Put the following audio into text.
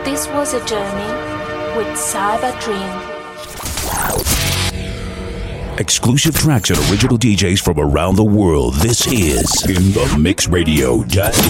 This was a journey with Cyber Dream. Exclusive tracks and original DJs from around the world. This is In The Mix Radio.de.